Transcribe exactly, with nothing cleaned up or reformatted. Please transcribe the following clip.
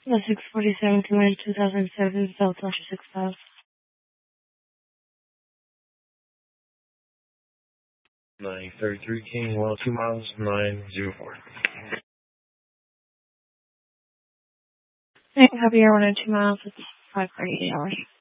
The six forty-seven Command two thousand seven Delta six five. nine thirty-three King, one oh two miles, nine zero four. Hey, Happy Air one oh two miles, it's five thirty-eight hours.